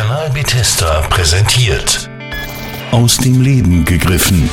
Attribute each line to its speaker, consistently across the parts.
Speaker 1: Kanal Bethesda präsentiert. Aus dem Leben gegriffen.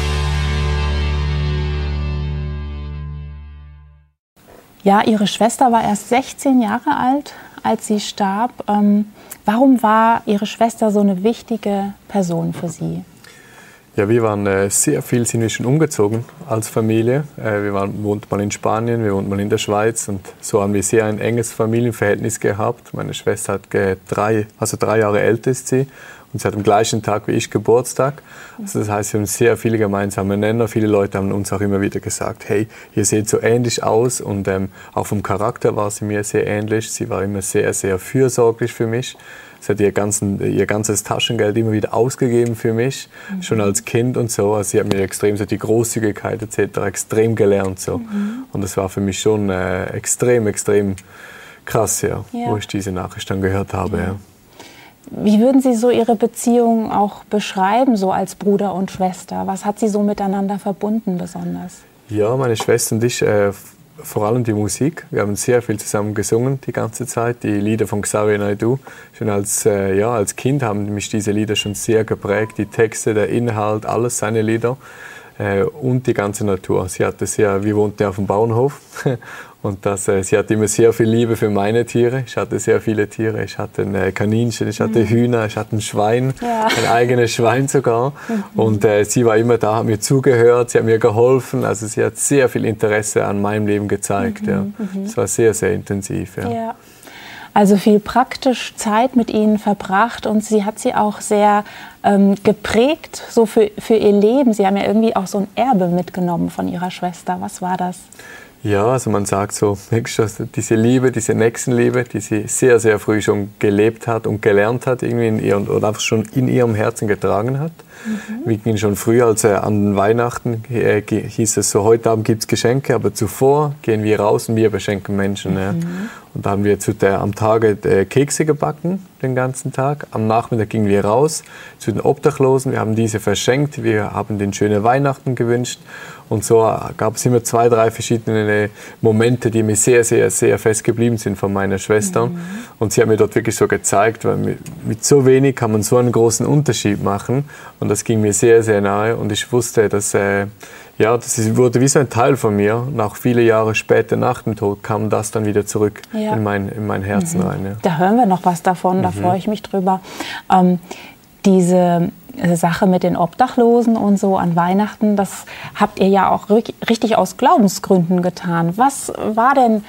Speaker 2: Ja, Ihre Schwester war erst 16 Jahre alt, als sie starb. Warum war Ihre Schwester so eine wichtige Person für Sie?
Speaker 3: Ja, wir waren sehr viel, sind wir schon umgezogen als Familie. Wir wohnten mal in Spanien, wir wohnten mal in der Schweiz und so haben wir sehr ein enges Familienverhältnis gehabt. Meine Schwester hat 3 Jahre älter ist sie und sie hat am gleichen Tag wie ich Geburtstag. Also das heißt, wir haben sehr viele gemeinsame Nenner. Viele Leute haben uns auch immer wieder gesagt, hey, ihr seht so ähnlich aus und auch vom Charakter war sie mir sehr ähnlich. Sie war immer sehr, sehr fürsorglich für mich. Sie hat ihr ganzes Taschengeld immer wieder ausgegeben für mich, schon als Kind und so. Also sie hat mir extrem so die Großzügigkeit etc. extrem gelernt. So. Und das war für mich schon extrem krass, ja, wo ich diese Nachricht dann gehört habe. Ja.
Speaker 2: Wie würden Sie so Ihre Beziehung auch beschreiben, so als Bruder und Schwester? Was hat Sie so miteinander verbunden besonders? Ja,
Speaker 3: meine Schwester und ich, vor allem die Musik. Wir haben sehr viel zusammen gesungen die ganze Zeit. Die Lieder von Xavier Naidoo. Schon als Kind haben mich diese Lieder schon sehr geprägt. Die Texte, der Inhalt, alles seine Lieder. Und die ganze Natur. Wir wohnten ja auf dem Bauernhof und sie hatte immer sehr viel Liebe für meine Tiere. Ich hatte sehr viele Tiere. Ich hatte ein Kaninchen, ich hatte Hühner, ich hatte ein Schwein, ein eigenes Schwein sogar. Und sie war immer da, hat mir zugehört, sie hat mir geholfen. Also sie hat sehr viel Interesse an meinem Leben gezeigt. Ja. Es war sehr, sehr intensiv. Ja.
Speaker 2: Also viel praktisch Zeit mit ihnen verbracht und sie hat sie auch sehr geprägt so für ihr Leben. Sie haben ja irgendwie auch so ein Erbe mitgenommen von ihrer Schwester. Was war das?
Speaker 3: Ja, also man sagt so, diese Liebe, diese Nächstenliebe, die sie sehr, sehr früh schon gelebt hat und gelernt hat, irgendwie oder einfach schon in ihrem Herzen getragen hat. Wir gingen schon früh, an Weihnachten hieß es so, heute Abend gibt es Geschenke, aber zuvor gehen wir raus und wir beschenken Menschen. Ja. Und da haben wir am Tage Kekse gebacken, den ganzen Tag. Am Nachmittag gingen wir raus zu den Obdachlosen, wir haben diese verschenkt, wir haben denen schöne Weihnachten gewünscht. Und so gab es immer 2, 3 verschiedene Momente, die mir sehr, sehr, sehr fest geblieben sind von meiner Schwester. Und sie hat mir dort wirklich so gezeigt, weil mit so wenig kann man so einen großen Unterschied machen. Und das ging mir sehr, sehr nahe. Und ich wusste, das wurde wie so ein Teil von mir. Nach viele Jahre später nach dem Tod kam das dann wieder zurück in mein Herzen rein. Ja.
Speaker 2: Da hören wir noch was davon, da freue ich mich drüber. Diese Sache mit den Obdachlosen und so an Weihnachten, das habt ihr ja auch richtig aus Glaubensgründen getan. Was war denn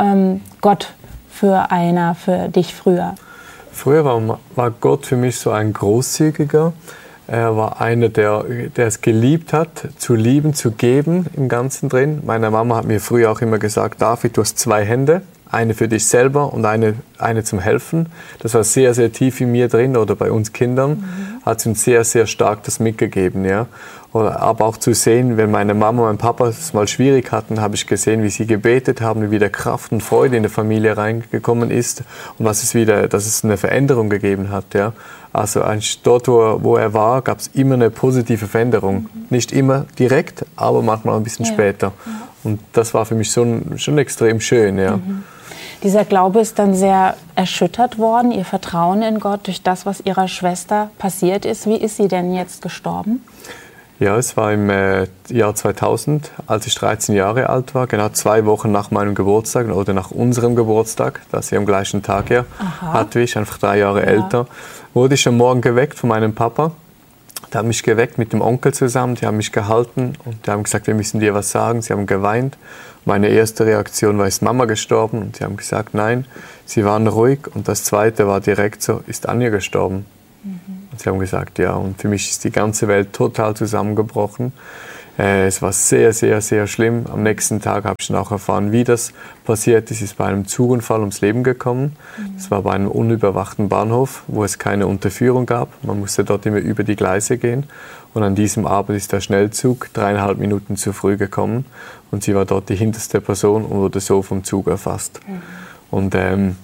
Speaker 2: Gott für dich früher?
Speaker 3: Früher war Gott für mich so ein Großzügiger. Er war einer, der es geliebt hat, zu lieben, zu geben im Ganzen drin. Meine Mama hat mir früher auch immer gesagt, David, du hast 2 Hände. Eine für dich selber und eine zum Helfen. Das war sehr, sehr tief in mir drin oder bei uns Kindern. Hat sie uns sehr, sehr stark das mitgegeben. Ja. Aber auch zu sehen, wenn meine Mama und mein Papa es mal schwierig hatten, habe ich gesehen, wie sie gebetet haben, wie wieder Kraft und Freude in die Familie reingekommen ist und dass es eine Veränderung gegeben hat. Ja. Also dort, wo er war, gab es immer eine positive Veränderung. Nicht immer direkt, aber manchmal ein bisschen später. Und das war für mich schon extrem schön. Ja.
Speaker 2: Dieser Glaube ist dann sehr erschüttert worden, Ihr Vertrauen in Gott, durch das, was Ihrer Schwester passiert ist. Wie ist sie denn jetzt gestorben?
Speaker 3: Ja, es war im Jahr 2000, als ich 13 Jahre alt war, genau 2 Wochen nach meinem Geburtstag oder nach unserem Geburtstag, das sie am gleichen Tag hatte ich, einfach 3 Jahre älter, wurde ich am Morgen geweckt von meinem Papa. Der hat mich geweckt mit dem Onkel zusammen, die haben mich gehalten und die haben gesagt, wir müssen dir was sagen. Sie haben geweint. Meine erste Reaktion war, ist Mama gestorben? Und sie haben gesagt, nein, sie waren ruhig. Und das zweite war direkt so, ist Anja gestorben? Und sie haben gesagt, ja. Und für mich ist die ganze Welt total zusammengebrochen. Es war sehr, sehr, sehr schlimm. Am nächsten Tag habe ich dann auch erfahren, wie das passiert ist. Sie ist bei einem Zugunfall ums Leben gekommen. Das war bei einem unüberwachten Bahnhof, wo es keine Unterführung gab. Man musste dort immer über die Gleise gehen. Und an diesem Abend ist der Schnellzug 3,5 Minuten zu früh gekommen. Und sie war dort die hinterste Person und wurde so vom Zug erfasst. Und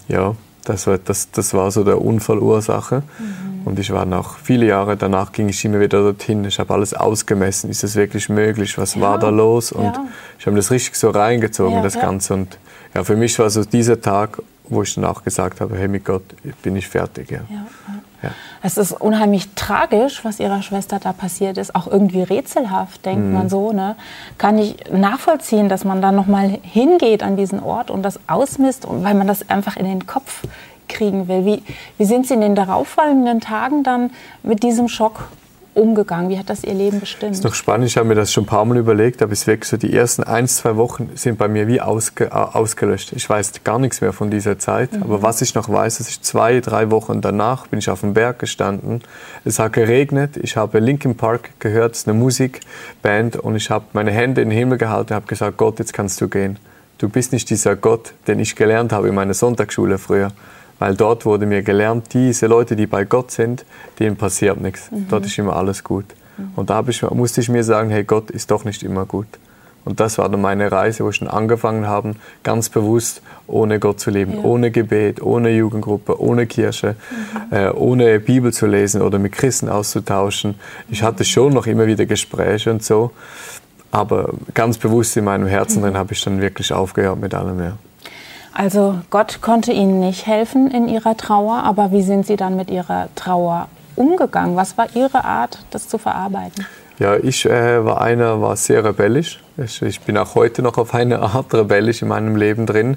Speaker 3: das war so der Unfallursache. Und ich war noch viele Jahre danach, ging ich immer wieder dorthin. Ich habe alles ausgemessen. Ist das wirklich möglich? Was war da los? Und ich habe das richtig so reingezogen, das Ganze. Und für mich war so dieser Tag, wo ich dann auch gesagt habe, hey, mit Gott bin ich fertig. Ja. Ja.
Speaker 2: Es ist unheimlich tragisch, was ihrer Schwester da passiert ist. Auch irgendwie rätselhaft, denkt man so. Ne? Kann ich nachvollziehen, dass man dann nochmal hingeht an diesen Ort und das ausmisst, weil man das einfach in den Kopf kriegen will. Wie sind Sie in den darauffolgenden Tagen dann mit diesem Schock umgegangen? Wie hat das Ihr Leben bestimmt?
Speaker 3: Das ist noch spannend, ich habe mir das schon ein paar Mal überlegt, aber es ist wirklich so, die ersten 1-2 Wochen sind bei mir wie ausgelöscht. Ich weiß gar nichts mehr von dieser Zeit, aber was ich noch weiß, dass ich 2-3 Wochen danach bin ich auf dem Berg gestanden, es hat geregnet, ich habe Linkin Park gehört, es ist eine Musikband und ich habe meine Hände in den Himmel gehalten und habe gesagt, Gott, jetzt kannst du gehen. Du bist nicht dieser Gott, den ich gelernt habe in meiner Sonntagsschule früher. Weil dort wurde mir gelernt, diese Leute, die bei Gott sind, denen passiert nichts. Dort ist immer alles gut. Und da musste ich mir sagen, hey, Gott ist doch nicht immer gut. Und das war dann meine Reise, wo ich schon angefangen habe, ganz bewusst ohne Gott zu leben. Ja. Ohne Gebet, ohne Jugendgruppe, ohne Kirche, ohne Bibel zu lesen oder mit Christen auszutauschen. Ich hatte schon noch immer wieder Gespräche und so. Aber ganz bewusst in meinem Herzen drin habe ich dann wirklich aufgehört mit allem. Ja.
Speaker 2: Also Gott konnte Ihnen nicht helfen in Ihrer Trauer, aber wie sind Sie dann mit Ihrer Trauer umgegangen? Was war Ihre Art, das zu verarbeiten?
Speaker 3: Ja, ich war sehr rebellisch. Ich bin auch heute noch auf eine Art rebellisch in meinem Leben drin.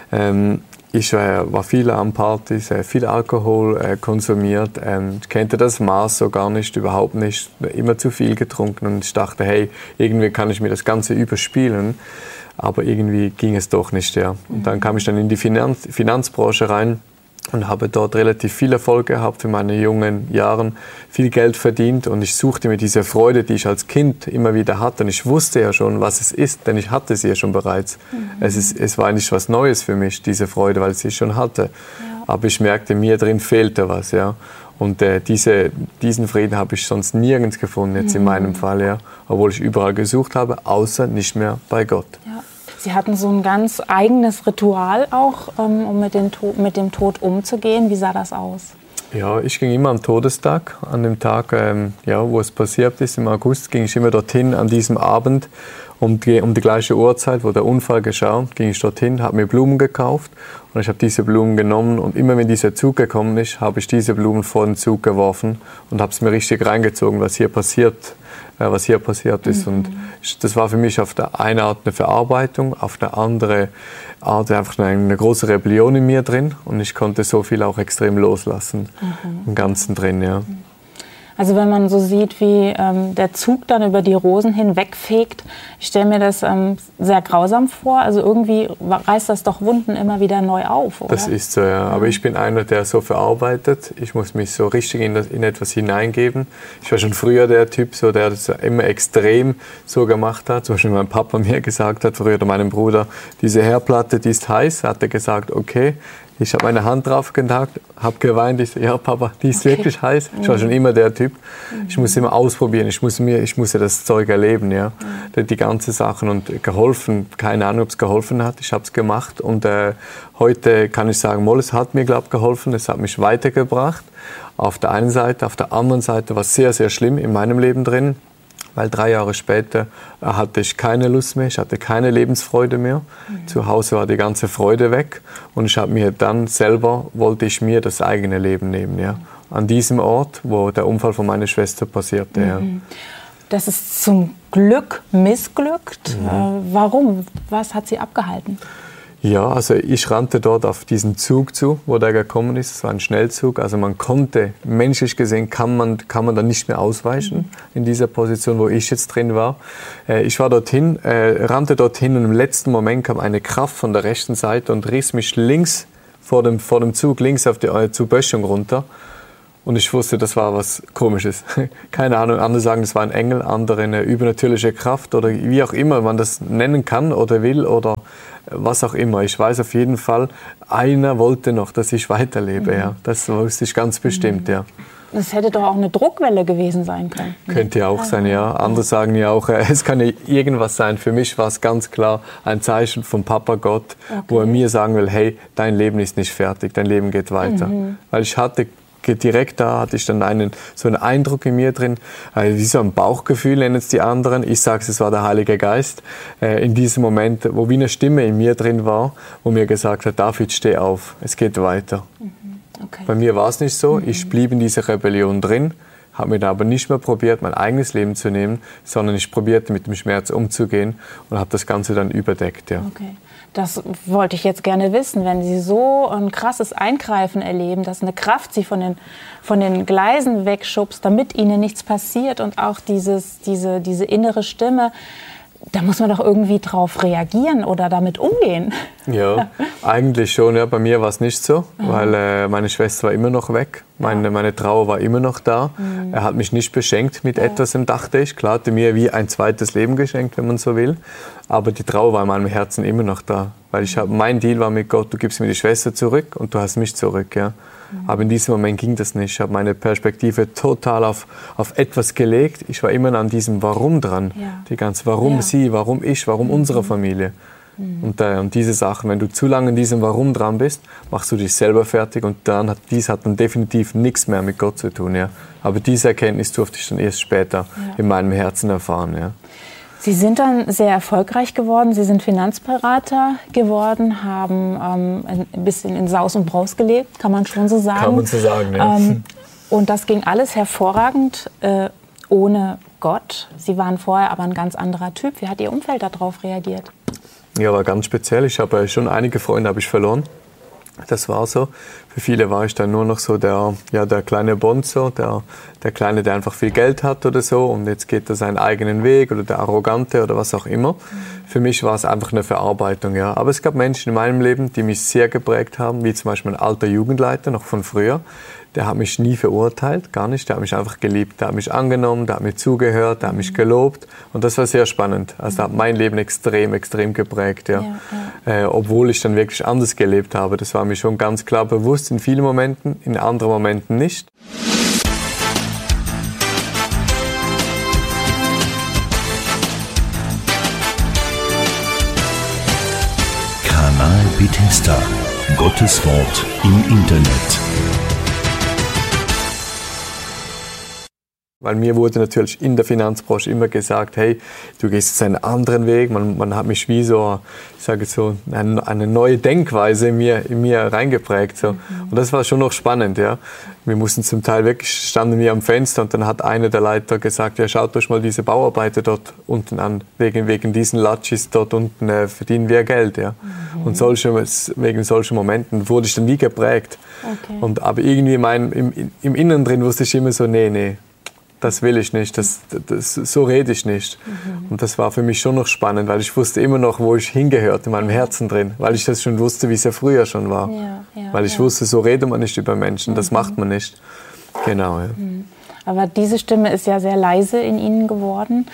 Speaker 3: Ich war viel an Partys, viel Alkohol konsumiert. Ich kannte das Maß so gar nicht, überhaupt nicht. Immer zu viel getrunken und ich dachte, hey, irgendwie kann ich mir das Ganze überspielen. Aber irgendwie ging es doch nicht, ja. Und dann kam ich dann in die Finanzbranche rein und habe dort relativ viel Erfolg gehabt in meinen jungen Jahren, viel Geld verdient und ich suchte mir diese Freude, die ich als Kind immer wieder hatte. Und ich wusste ja schon, was es ist, denn ich hatte sie ja schon bereits. Es war nicht was Neues für mich, diese Freude, weil ich sie schon hatte. Ja. Aber ich merkte, mir drin fehlte was, ja. Und diesen Frieden habe ich sonst nirgends gefunden, jetzt in meinem Fall, ja. Obwohl ich überall gesucht habe, außer nicht mehr bei Gott.
Speaker 2: Ja. Sie hatten so ein ganz eigenes Ritual auch, um mit dem Tod umzugehen. Wie sah das aus?
Speaker 3: Ja, ich ging immer am Todestag, an dem Tag, wo es passiert ist, im August, ging ich immer dorthin an diesem Abend. Um die gleiche Uhrzeit, wo der Unfall geschah, ging ich dorthin, habe mir Blumen gekauft und ich habe diese Blumen genommen und immer wenn dieser Zug gekommen ist, habe ich diese Blumen vor den Zug geworfen und habe es mir richtig reingezogen, was hier passiert ist. Und das war für mich auf der einen Art eine Verarbeitung, auf der anderen Art einfach eine große Rebellion in mir drin und ich konnte so viel auch extrem loslassen im Ganzen drin, ja.
Speaker 2: Also wenn man so sieht, wie der Zug dann über die Rosen hinwegfegt, ich stelle mir das sehr grausam vor. Also irgendwie reißt das doch Wunden immer wieder neu auf, oder?
Speaker 3: Das ist so, ja. Aber ich bin einer, der so verarbeitet. Ich muss mich so richtig in etwas hineingeben. Ich war schon früher der Typ, so, der das immer extrem so gemacht hat. Zum Beispiel mein Papa mir gesagt hat, früher oder meinem Bruder, diese Herdplatte, die ist heiß. Hat er gesagt, okay. Ich habe meine Hand drauf genagt, habe geweint. Ich so, ja Papa, die ist wirklich heiß. Ich war schon immer der Typ. Ich muss immer ausprobieren. Ich muss ja das Zeug erleben, ja. Die ganze Sachen und geholfen. Keine Ahnung, ob es geholfen hat. Ich habe es gemacht und heute kann ich sagen, es hat mir geholfen. Es hat mich weitergebracht. Auf der einen Seite, auf der anderen Seite war es sehr, sehr schlimm in meinem Leben drin. Weil 3 Jahre später hatte ich keine Lust mehr, ich hatte keine Lebensfreude mehr. Zu Hause war die ganze Freude weg und ich habe mir dann selber, wollte ich mir das eigene Leben nehmen, ja. An diesem Ort, wo der Unfall von meiner Schwester passierte, ja.
Speaker 2: Das ist zum Glück missglückt. Warum? Was hat Sie abgehalten?
Speaker 3: Ja, also ich rannte dort auf diesen Zug zu, wo der gekommen ist. Es war ein Schnellzug. Also man konnte, menschlich gesehen, kann man dann nicht mehr ausweichen in dieser Position, wo ich jetzt drin war. Ich war dorthin, rannte dorthin und im letzten Moment kam eine Kraft von der rechten Seite und riss mich links vor dem Zug, links auf die Zugböschung runter. Und ich wusste, das war was Komisches. Keine Ahnung, andere sagen, das war ein Engel, andere eine übernatürliche Kraft oder wie auch immer man das nennen kann oder will oder was auch immer. Ich weiß auf jeden Fall, einer wollte noch, dass ich weiterlebe. Ja. Das wusste ich ganz bestimmt, ja.
Speaker 2: Das hätte doch auch eine Druckwelle gewesen sein können.
Speaker 3: Könnte ja auch sein, ja. Andere sagen ja auch, es kann ja irgendwas sein. Für mich war es ganz klar ein Zeichen vom Papa Gott, wo er mir sagen will, hey, dein Leben ist nicht fertig, dein Leben geht weiter. Weil ich hatte direkt da hatte ich dann so einen Eindruck in mir drin, wie so ein Bauchgefühl nennen es die anderen. Ich sage es war der Heilige Geist. In diesem Moment, wo wie eine Stimme in mir drin war, wo mir gesagt hat, David, steh auf, es geht weiter.
Speaker 2: Okay.
Speaker 3: Bei mir war es nicht so. Ich blieb in dieser Rebellion drin, habe mir dann aber nicht mehr probiert, mein eigenes Leben zu nehmen, sondern ich probierte, mit dem Schmerz umzugehen und habe das Ganze dann überdeckt. Ja.
Speaker 2: Okay. Das wollte ich jetzt gerne wissen, wenn Sie so ein krasses Eingreifen erleben, dass eine Kraft Sie von den Gleisen wegschubst, damit Ihnen nichts passiert und auch diese innere Stimme, da muss man doch irgendwie drauf reagieren oder damit umgehen.
Speaker 3: Ja, eigentlich schon. Ja. Bei mir war es nicht so, weil meine Schwester war immer noch weg. Meine Trauer war immer noch da. Er hat mich nicht beschenkt mit etwas, dachte ich. Klar, hat er mir wie ein zweites Leben geschenkt, wenn man so will. Aber die Trauer war in meinem Herzen immer noch da. Weil mein Deal war mit Gott, du gibst mir die Schwester zurück und du hast mich zurück. Ja. Aber in diesem Moment ging das nicht. Ich habe meine Perspektive total auf etwas gelegt. Ich war immer an diesem Warum dran. Ja. Die ganze Warum sie, warum ich, warum unsere Familie. Und diese Sachen, wenn du zu lange in diesem Warum dran bist, machst du dich selber fertig und dies hat dann definitiv nichts mehr mit Gott zu tun. Ja. Aber diese Erkenntnis durfte ich dann erst später in meinem Herzen erfahren. Ja.
Speaker 2: Sie sind dann sehr erfolgreich geworden. Sie sind Finanzberater geworden, haben ein bisschen in Saus und Braus gelebt, kann man schon so sagen.
Speaker 3: Kann man so sagen, ja.
Speaker 2: Und das ging alles hervorragend ohne Gott. Sie waren vorher aber ein ganz anderer Typ. Wie hat Ihr Umfeld darauf reagiert?
Speaker 3: Ja, war ganz speziell. Ich habe schon einige Freunde habe ich verloren. Das war so. Für viele war ich dann nur noch so der kleine Bonzo, der Kleine, der einfach viel Geld hat oder so und jetzt geht er seinen eigenen Weg oder der Arrogante oder was auch immer. Für mich war es einfach eine Verarbeitung, ja. Aber es gab Menschen in meinem Leben, die mich sehr geprägt haben, wie zum Beispiel mein alter Jugendleiter, noch von früher. Der hat mich nie verurteilt, gar nicht. Der hat mich einfach geliebt. Der hat mich angenommen, der hat mir zugehört, der hat mich gelobt. Und das war sehr spannend. Also der hat mein Leben extrem, extrem geprägt. Ja. Obwohl ich dann wirklich anders gelebt habe. Das war mir schon ganz klar bewusst in vielen Momenten, in anderen Momenten nicht.
Speaker 1: Kanal Bethesda. Gottes Wort im Internet.
Speaker 3: Weil mir wurde natürlich in der Finanzbranche immer gesagt, hey, du gehst jetzt einen anderen Weg. Man hat mich wie so, ich sage so, eine neue Denkweise in mir reingeprägt. So. Und das war schon noch spannend, ja. Wir mussten zum Teil wirklich, standen wir am Fenster und dann hat einer der Leiter gesagt, ja, schaut euch mal diese Bauarbeiter dort unten an. Wegen diesen Latschis dort unten verdienen wir Geld, ja. Und wegen solchen Momenten wurde ich dann wie geprägt. Okay. Aber irgendwie im Inneren drin wusste ich immer so, nee. Das will ich nicht, so rede ich nicht. Und das war für mich schon noch spannend, weil ich wusste immer noch, wo ich hingehörte, in meinem Herzen drin. Weil ich das schon wusste, wie es ja früher schon war. Weil ich wusste, so redet man nicht über Menschen, das macht man nicht. Genau, ja.
Speaker 2: Aber diese Stimme ist ja sehr leise in Ihnen geworden.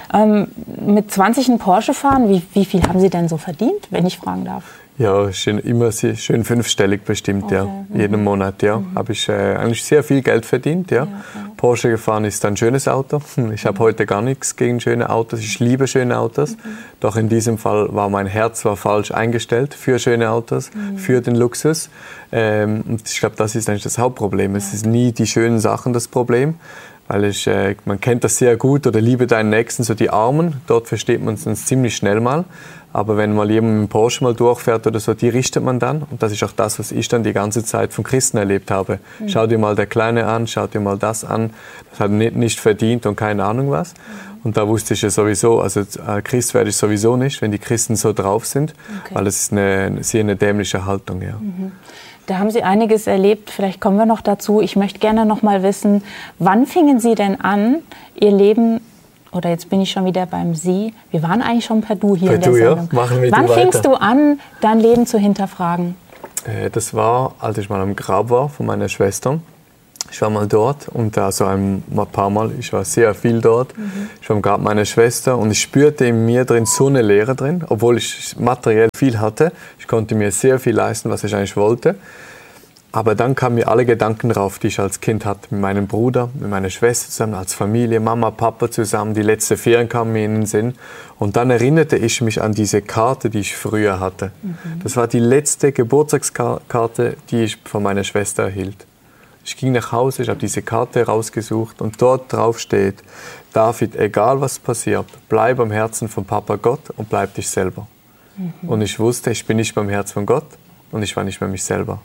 Speaker 2: Mit 20 einen Porsche fahren, wie viel haben Sie denn so verdient, wenn ich fragen darf?
Speaker 3: Ja, immer schön fünfstellig bestimmt, okay. Ja. Jeden Monat, ja. Habe ich eigentlich sehr viel Geld verdient, ja. Porsche gefahren ist ein schönes Auto. Ich habe heute gar nichts gegen schöne Autos. Ich liebe schöne Autos. Doch in diesem Fall war mein Herz falsch eingestellt für schöne Autos, für den Luxus. Und ich glaube, das ist eigentlich das Hauptproblem. Es ist nie die schönen Sachen das Problem. Weil man kennt das sehr gut, oder liebe deinen Nächsten, so die Armen, dort versteht man es ziemlich schnell mal. Aber wenn mal jemand mit dem Porsche mal durchfährt oder so, die richtet man dann. Und das ist auch das, was ich dann die ganze Zeit von Christen erlebt habe. Schau dir mal der Kleine an, schau dir mal das an. Das hat nicht verdient und keine Ahnung was. Und da wusste ich ja sowieso, also Christ werde ich sowieso nicht, wenn die Christen so drauf sind. Okay. Weil das ist eine dämliche Haltung, ja.
Speaker 2: Da haben Sie einiges erlebt, vielleicht kommen wir noch dazu. Ich möchte gerne noch mal wissen, wann fingen Sie denn an, Ihr Leben, oder jetzt bin ich schon wieder beim Sie, wir waren eigentlich schon per Du hier in der Sendung.
Speaker 3: Ja, machen wir
Speaker 2: wann fingst du an, dein Leben zu hinterfragen?
Speaker 3: Das war, als ich mal am Grab war von meiner Schwester. Ich war mal dort und also ein paar Mal, ich war sehr viel dort. Ich war am Grab meiner Schwester und ich spürte in mir drin so eine Leere drin, obwohl ich materiell viel hatte. Ich konnte mir sehr viel leisten, was ich eigentlich wollte. Aber dann kamen mir alle Gedanken drauf, die ich als Kind hatte. Mit meinem Bruder, mit meiner Schwester zusammen, als Familie, Mama, Papa zusammen. Die letzten Ferien kamen mir in den Sinn. Und dann erinnerte ich mich an diese Karte, die ich früher hatte. Das war die letzte Geburtstagskarte, die ich von meiner Schwester erhielt. Ich ging nach Hause, ich habe diese Karte rausgesucht und dort drauf steht: David, egal was passiert, bleib am Herzen von Papa Gott und bleib dich selber. Und ich wusste, ich bin nicht beim Herzen von Gott und ich war nicht mehr mich selber.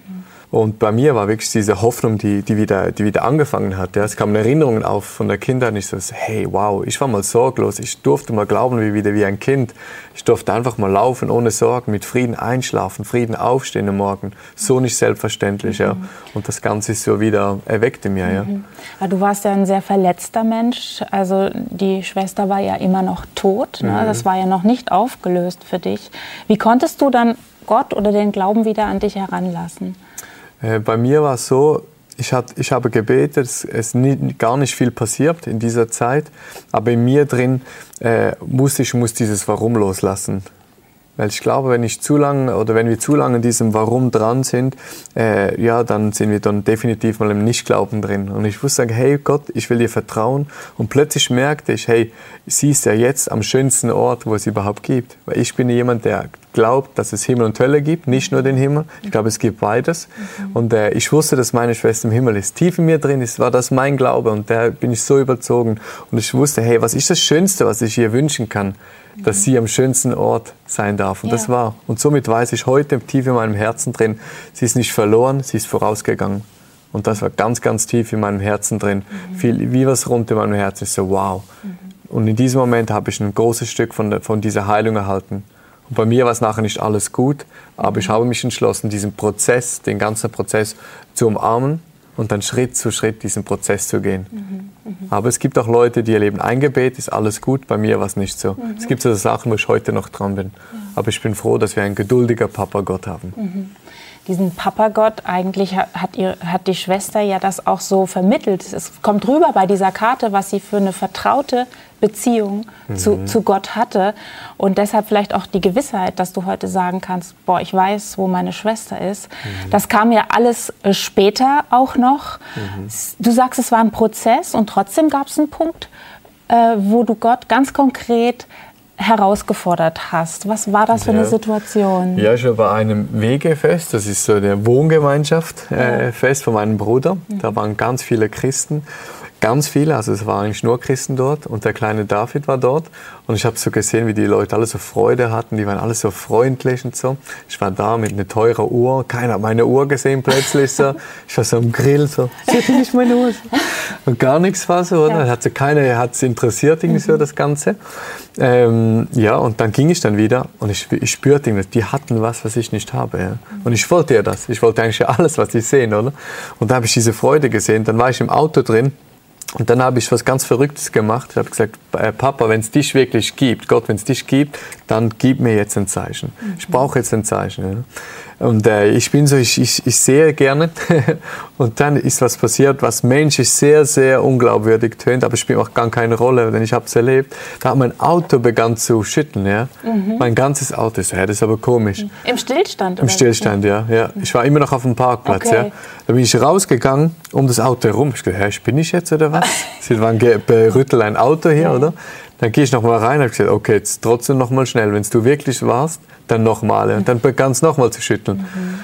Speaker 3: Und bei mir war wirklich diese Hoffnung, die wieder angefangen hat. Ja. Es kamen Erinnerungen auf von der Kindheit. Und ich so, hey, wow, ich war mal sorglos. Ich durfte mal glauben wie ein Kind. Ich durfte einfach mal laufen, ohne Sorgen, mit Frieden einschlafen, Frieden aufstehen am Morgen. So nicht selbstverständlich. Ja. Und das Ganze ist so wieder erweckt in mir. Ja.
Speaker 2: Du warst ja ein sehr verletzter Mensch. Also die Schwester war ja immer noch tot. Ne? Das war ja noch nicht aufgelöst für dich. Wie konntest du dann Gott oder den Glauben wieder an dich heranlassen?
Speaker 3: Bei mir war es so, ich habe gebetet, es ist gar nicht viel passiert in dieser Zeit, aber in mir drin muss dieses Warum loslassen. Weil ich glaube, wenn wir zu lange in diesem Warum dran sind, dann sind wir dann definitiv mal im Nichtglauben drin. Und ich muss sagen, hey Gott, ich will dir vertrauen. Und plötzlich merkte ich, hey, sie ist ja jetzt am schönsten Ort, wo es überhaupt gibt. Weil ich bin jemand, der glaubt, dass es Himmel und Hölle gibt, nicht nur den Himmel. Ich glaube, es gibt beides. Und ich wusste, dass meine Schwester im Himmel ist. Tief in mir drin war das mein Glaube und da bin ich so überzogen. Und ich wusste, hey, was ist das Schönste, was ich ihr wünschen kann? Dass sie am schönsten Ort sein darf. Und das war. Und somit weiß ich heute tief in meinem Herzen drin, sie ist nicht verloren, sie ist vorausgegangen. Und das war ganz, ganz tief in meinem Herzen drin. Wie was rund in meinem Herzen. Ich so, wow. Und in diesem Moment habe ich ein großes Stück von dieser Heilung erhalten. Und bei mir war es nachher nicht alles gut, aber ich habe mich entschlossen, den ganzen Prozess zu umarmen und dann Schritt zu Schritt diesen Prozess zu gehen. Aber es gibt auch Leute, die erleben, ein Gebet ist alles gut, bei mir war es nicht so. Es gibt so Sachen, wo ich heute noch dran bin. Aber ich bin froh, dass wir einen geduldiger Papa Gott haben.
Speaker 2: Diesen Papa-Gott, eigentlich hat die Schwester ja das auch so vermittelt. Es kommt rüber bei dieser Karte, was sie für eine vertraute Beziehung zu Gott hatte. Und deshalb vielleicht auch die Gewissheit, dass du heute sagen kannst, boah, ich weiß, wo meine Schwester ist. Das kam ja alles später auch noch. Du sagst, es war ein Prozess und trotzdem gab es einen Punkt, wo du Gott ganz konkret herausgefordert hast. Was war das für eine Situation?
Speaker 3: Ja, ich war bei einem Wegefest, das ist so der Wohngemeinschaft Fest von meinem Bruder. Da waren ganz viele Christen, ganz viele, also es waren eigentlich nur Christen dort und der kleine David war dort und ich habe so gesehen, wie die Leute alle so Freude hatten, die waren alle so freundlich und so. Ich war da mit einer teuren Uhr, keiner hat meine Uhr gesehen plötzlich so. Ich war so am Grill so, seht ihr nicht meine Uhr? Und gar nichts war so, oder? Hat es interessiert irgendwie so das Ganze. Und dann ging ich dann wieder und ich spürte irgendwie, die hatten was ich nicht habe. Ja. Und ich wollte ja das. Ich wollte eigentlich alles, was sie sehen, oder? Und da habe ich diese Freude gesehen. Dann war ich im Auto drin und dann habe ich was ganz Verrücktes gemacht. Ich habe gesagt, Papa, wenn es dich wirklich gibt, Gott, wenn es dich gibt, dann gib mir jetzt ein Zeichen. Ich brauche jetzt ein Zeichen. Ja. Und ich bin so, ich sehe gerne. Und dann ist was passiert, was menschlich sehr, sehr unglaubwürdig tönt, aber es spielt auch gar keine Rolle, denn ich habe es erlebt. Da hat mein Auto begann zu schütteln, ja. Mein ganzes Auto. So, ja, das ist aber komisch.
Speaker 2: Im Stillstand?
Speaker 3: Im Stillstand, ja. Ich war immer noch auf dem Parkplatz, ja. Da bin ich rausgegangen um das Auto herum. Ich dachte, spinne ich jetzt oder was? Sie waren berüttelt ein Auto hier, oder? Dann gehe ich noch mal rein und habe gesagt, okay, jetzt trotzdem noch mal schnell. Wenn du wirklich warst, dann noch mal. Und dann begann es noch mal zu schütteln.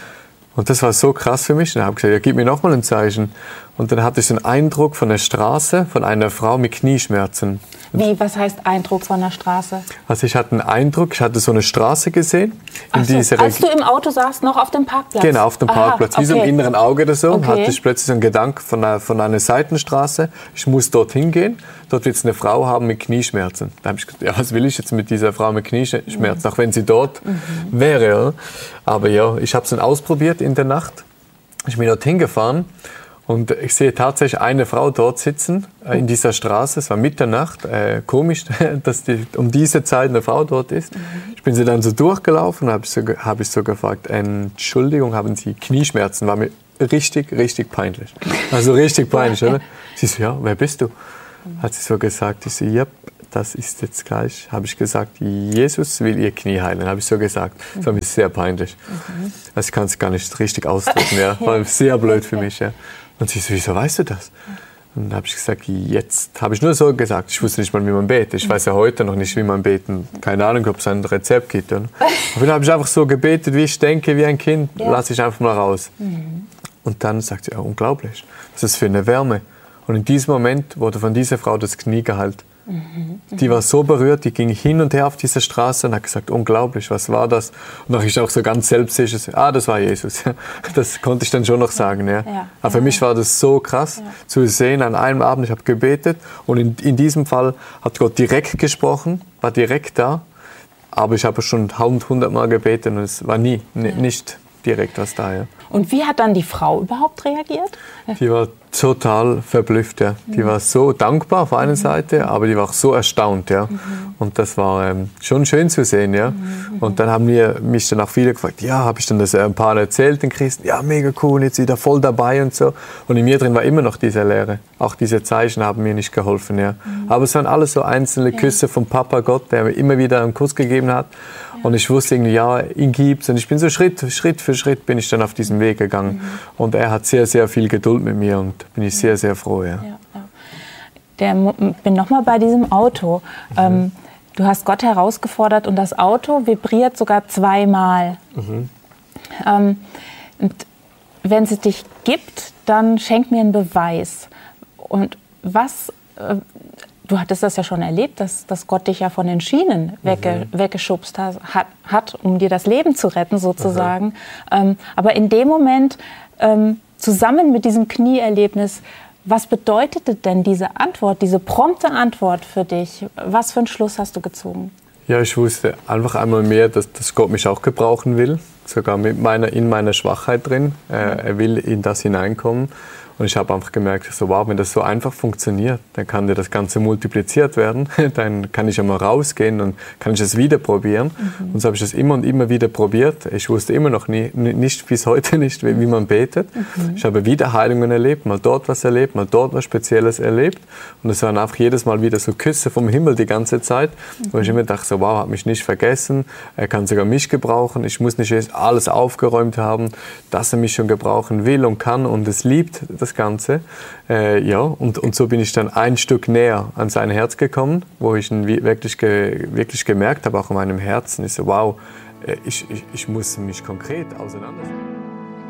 Speaker 3: Und das war so krass für mich. Und dann habe ich gesagt, ja, gib mir noch mal ein Zeichen. Und dann hatte ich so einen Eindruck von der Straße, von einer Frau mit Knieschmerzen.
Speaker 2: Wie, was heißt Eindruck von der Straße?
Speaker 3: Also ich hatte einen Eindruck, ich hatte so eine Straße gesehen.
Speaker 2: Als du im Auto saßt, noch auf dem Parkplatz?
Speaker 3: Genau, auf dem Parkplatz. Wie so im inneren Auge oder so, hatte ich plötzlich so einen Gedanken von einer Seitenstraße. Ich muss dorthin gehen, dort wird es eine Frau haben mit Knieschmerzen. Da habe ich gedacht, ja, was will ich jetzt mit dieser Frau mit Knieschmerzen, auch wenn sie dort wäre. Oder? Aber ja, ich habe es dann ausprobiert in der Nacht. Ich bin dorthin gefahren. Und ich sehe tatsächlich eine Frau dort sitzen, in dieser Straße. Es war Mitternacht. Komisch, dass um diese Zeit eine Frau dort ist. Ich bin sie dann so durchgelaufen und habe ich so gefragt, Entschuldigung, haben Sie Knieschmerzen? War mir richtig, richtig peinlich. Also richtig peinlich, oder? Sie so, ja, wer bist du? Hat sie so gesagt. Ich so, ja, das ist jetzt gleich. Habe ich gesagt, Jesus will ihr Knie heilen. Habe ich so gesagt. Das war mir sehr peinlich. Also ich kann es gar nicht richtig ausdrücken. Ja. War sehr blöd für mich. Ja. Und sie so, wieso weißt du das? Und dann habe ich gesagt, jetzt habe ich nur so gesagt. Ich wusste nicht mal, wie man betet. Ich weiß ja heute noch nicht, wie man beten. Keine Ahnung, ob es ein Rezept gibt. Oder? Und dann habe ich einfach so gebetet, wie ich denke, wie ein Kind. Lasse ich einfach mal raus. Und dann sagt sie, ja, unglaublich. Was ist das für eine Wärme? Und in diesem Moment wurde von dieser Frau das Knie geheilt. Die war so berührt, die ging hin und her auf dieser Straße und hat gesagt, unglaublich, was war das? Und dann ist auch so ganz selbstsicher, das war Jesus. Das konnte ich dann schon noch sagen. Ja. Aber für mich war das so krass zu sehen an einem Abend, ich habe gebetet und in diesem Fall hat Gott direkt gesprochen, war direkt da, aber ich habe schon 100 Mal gebetet und es war nicht direkt was da. Ja.
Speaker 2: Und wie hat dann die Frau überhaupt reagiert?
Speaker 3: Die war total verblüfft. Ja. Die war so dankbar auf einer Seite, aber die war auch so erstaunt. Ja. Und das war schon schön zu sehen. Ja. Und dann haben mich dann auch viele gefragt, ja, habe ich dann das ein paar erzählt den Christen? Ja, mega cool, jetzt wieder voll dabei und so. Und in mir drin war immer noch diese Leere. Auch diese Zeichen haben mir nicht geholfen. Ja. Aber es waren alles so einzelne Küsse vom Papa Gott, der mir immer wieder einen Kuss gegeben hat. Und ich wusste irgendwie, ja, ihn gibt's. Und ich bin so Schritt für Schritt bin ich dann auf diesen Weg gegangen. Und er hat sehr, sehr viel Geduld mit mir und bin ich sehr, sehr froh. Ja.
Speaker 2: Bin nochmal bei diesem Auto. Du hast Gott herausgefordert und das Auto vibriert sogar 2-mal. Und wenn es dich gibt, dann schenk mir einen Beweis. Und du hattest das ja schon erlebt, dass Gott dich ja von den Schienen weggeschubst hat, um dir das Leben zu retten sozusagen. Aber in dem Moment, zusammen mit diesem Knieerlebnis, was bedeutete denn diese Antwort, diese prompte Antwort für dich? Was für einen Schluss hast du gezogen?
Speaker 3: Ja, ich wusste einfach einmal mehr, dass Gott mich auch gebrauchen will, sogar in meiner Schwachheit drin. Er will in das hineinkommen. Und ich habe einfach gemerkt, so, wow, wenn das so einfach funktioniert, dann kann dir das Ganze multipliziert werden. Dann kann ich einmal rausgehen und kann ich es wieder probieren. Und so habe ich es immer und immer wieder probiert. Ich wusste immer noch nicht bis heute nicht, wie man betet. Ich habe wieder Heilungen erlebt, mal dort was erlebt, mal dort was Spezielles erlebt. Und es waren einfach jedes Mal wieder so Küsse vom Himmel die ganze Zeit, wo ich immer dachte, so, wow, er hat mich nicht vergessen. Er kann sogar mich gebrauchen. Ich muss nicht erst alles aufgeräumt haben, dass er mich schon gebrauchen will und kann und es liebt, das Ganze. Und so bin ich dann ein Stück näher an sein Herz gekommen, wo ich ihn wirklich gemerkt habe, auch in meinem Herzen, ist so, wow, ich muss mich konkret auseinandersetzen.